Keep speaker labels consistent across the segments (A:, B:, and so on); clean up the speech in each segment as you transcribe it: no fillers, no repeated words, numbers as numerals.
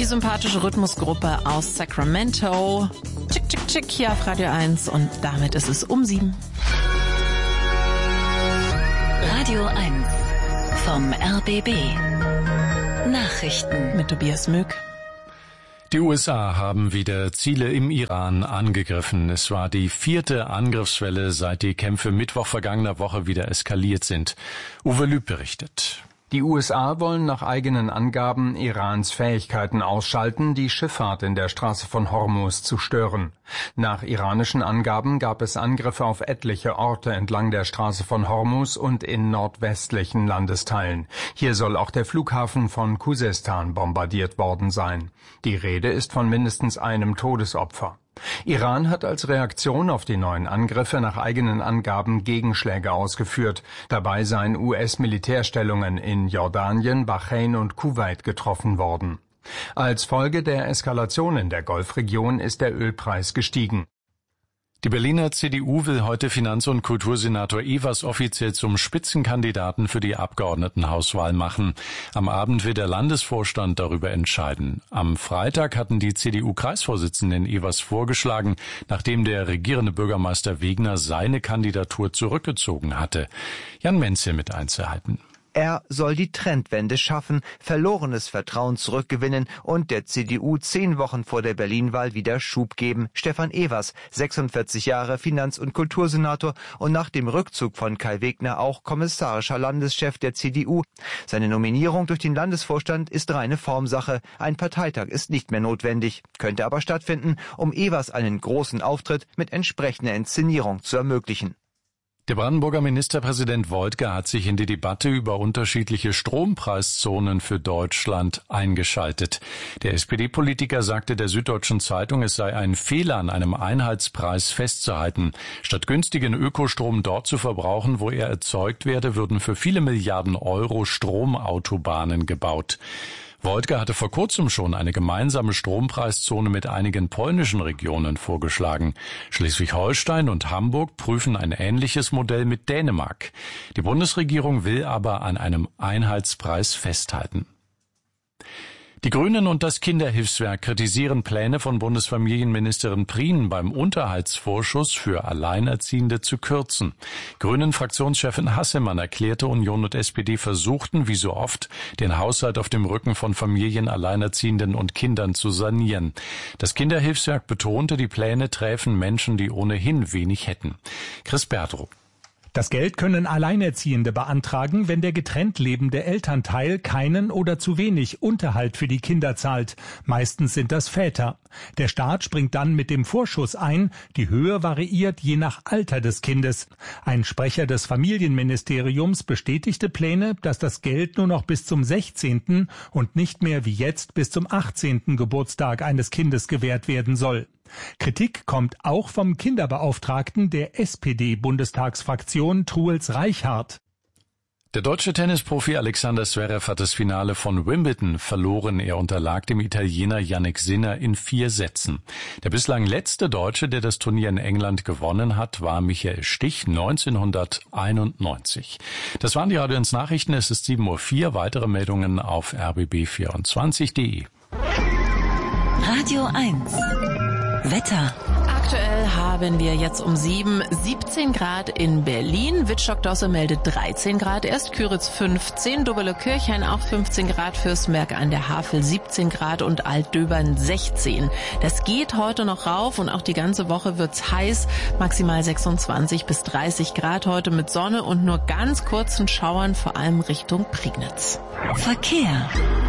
A: sympathische Rhythmusgruppe aus Sacramento. Chick, chick, chick hier auf Radio 1 und damit ist es um 7.
B: Radio 1 vom RBB. Nachrichten
A: mit Tobias Möck.
C: Die USA haben wieder Ziele im Iran angegriffen. Es war die 4. Angriffswelle, seit die Kämpfe Mittwoch vergangener Woche wieder eskaliert sind. Uwe Lüb berichtet.
D: Die USA wollen nach eigenen Angaben Irans Fähigkeiten ausschalten, die Schifffahrt in der Straße von Hormuz zu stören. Nach iranischen Angaben gab es Angriffe auf etliche Orte entlang der Straße von Hormuz und in nordwestlichen Landesteilen. Hier soll auch der Flughafen von Khuzestan bombardiert worden sein. Die Rede ist von mindestens einem Todesopfer. Iran hat als Reaktion auf die neuen Angriffe nach eigenen Angaben Gegenschläge ausgeführt. Dabei seien US-Militärstellungen in Jordanien, Bahrain und Kuwait getroffen worden. Als Folge der Eskalation in der Golfregion ist der Ölpreis gestiegen.
C: Die Berliner CDU will heute Finanz- und Kultursenator Evers offiziell zum Spitzenkandidaten für die Abgeordnetenhauswahl machen. Am Abend wird der Landesvorstand darüber entscheiden. Am Freitag hatten die CDU-Kreisvorsitzenden Evers vorgeschlagen, nachdem der regierende Bürgermeister Wegner seine Kandidatur zurückgezogen hatte. Jan Menzel mit Einzelheiten.
E: Er soll die Trendwende schaffen, verlorenes Vertrauen zurückgewinnen und der CDU 10 Wochen vor der Berlin-Wahl wieder Schub geben. Stefan Evers, 46 Jahre, Finanz- und Kultursenator und nach dem Rückzug von Kai Wegner auch kommissarischer Landeschef der CDU. Seine Nominierung durch den Landesvorstand ist reine Formsache. Ein Parteitag ist nicht mehr notwendig, könnte aber stattfinden, um Evers einen großen Auftritt mit entsprechender Inszenierung zu ermöglichen.
C: Der Brandenburger Ministerpräsident Woidke hat sich in die Debatte über unterschiedliche Strompreiszonen für Deutschland eingeschaltet. Der SPD-Politiker sagte der Süddeutschen Zeitung, es sei ein Fehler, an einem Einheitspreis festzuhalten. Statt günstigen Ökostrom dort zu verbrauchen, wo er erzeugt werde, würden für viele Milliarden Euro Stromautobahnen gebaut. Woidke hatte vor kurzem schon eine gemeinsame Strompreiszone mit einigen polnischen Regionen vorgeschlagen. Schleswig-Holstein und Hamburg prüfen ein ähnliches Modell mit Dänemark. Die Bundesregierung will aber an einem Einheitspreis festhalten. Die Grünen und das Kinderhilfswerk kritisieren Pläne von Bundesfamilienministerin Prien beim Unterhaltsvorschuss für Alleinerziehende zu kürzen. Grünen-Fraktionschefin Hassemann erklärte, Union und SPD versuchten, wie so oft, den Haushalt auf dem Rücken von Familien, Alleinerziehenden und Kindern zu sanieren. Das Kinderhilfswerk betonte, die Pläne träfen Menschen, die ohnehin wenig hätten. Chris Berdruck.
F: Das Geld können Alleinerziehende beantragen, wenn der getrennt lebende Elternteil keinen oder zu wenig Unterhalt für die Kinder zahlt. Meistens sind das Väter. Der Staat springt dann mit dem Vorschuss ein. Die Höhe variiert je nach Alter des Kindes. Ein Sprecher des Familienministeriums bestätigte Pläne, dass das Geld nur noch bis zum 16. und nicht mehr wie jetzt bis zum 18. Geburtstag eines Kindes gewährt werden soll. Kritik kommt auch vom Kinderbeauftragten der SPD-Bundestagsfraktion Truls Reichhardt.
C: Der deutsche Tennisprofi Alexander Zverev hat das Finale von Wimbledon verloren. Er unterlag dem Italiener Jannik Sinner in 4 Sätzen. Der bislang letzte Deutsche, der das Turnier in England gewonnen hat, war Michael Stich 1991. Das waren die Radio 1 Nachrichten. Es ist 7:04 Uhr. Weitere Meldungen auf rbb24.de.
B: Radio 1 Wetter.
A: Aktuell haben wir jetzt um 7 17 Grad in Berlin. Wittstock-Dosse meldet 13 Grad. Erst Küritz 15, Dobelow-Kirchhain auch 15 Grad, Fürstenberg an der Havel 17 Grad und Altdöbern 16. Das geht heute noch rauf und auch die ganze Woche wird's heiß. Maximal 26 bis 30 Grad heute mit Sonne und nur ganz kurzen Schauern, vor allem Richtung Prignitz.
B: Verkehr.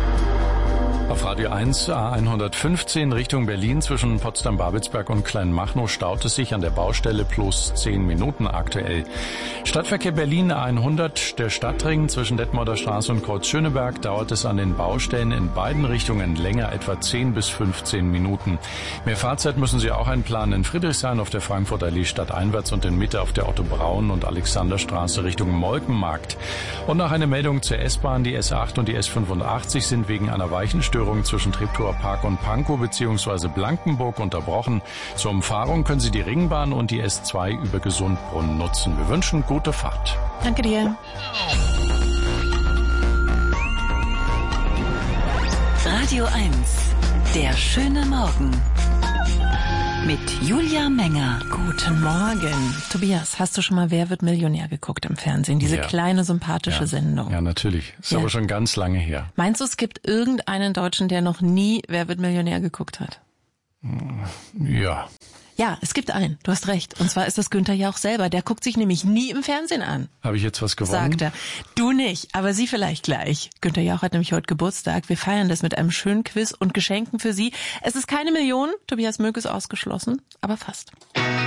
C: Auf Radio 1 A115 Richtung Berlin zwischen Potsdam-Babelsberg und Kleinmachnow staut es sich an der Baustelle plus 10 Minuten aktuell. Stadtverkehr Berlin A100, der Stadtring zwischen Detmolder Straße und Kreuz Schöneberg dauert es an den Baustellen in beiden Richtungen länger, etwa 10 bis 15 Minuten. Mehr Fahrzeit müssen Sie auch einplanen in Friedrichshain auf der Frankfurter Allee stadteinwärts und in Mitte auf der Otto-Braun- und Alexanderstraße Richtung Molkenmarkt. Und nach einer Meldung zur S-Bahn, die S8 und die S85 sind wegen einer Weichenstörung zwischen Treptower Park und Pankow bzw. Blankenburg unterbrochen. Zur Umfahrung können Sie die Ringbahn und die S2 über Gesundbrunnen nutzen. Wir wünschen gute Fahrt.
A: Danke dir.
B: Radio 1 Der schöne Morgen mit Julia Menger.
A: Guten Morgen. Tobias, hast du schon mal Wer wird Millionär geguckt im Fernsehen? Diese kleine, sympathische Sendung.
C: Ja, natürlich. Ist aber schon ganz lange her.
A: Meinst du, es gibt irgendeinen Deutschen, der noch nie Wer wird Millionär geguckt hat?
C: Ja.
A: Ja, es gibt einen. Du hast recht. Und zwar ist das Günther Jauch selber. Der guckt sich nämlich nie im Fernsehen an.
C: Habe ich jetzt was gewonnen?
A: Sagt er. Du nicht, aber Sie vielleicht gleich. Günther Jauch hat nämlich heute Geburtstag. Wir feiern das mit einem schönen Quiz und Geschenken für Sie. Es ist keine Million. Tobias Möck ist ausgeschlossen, aber fast.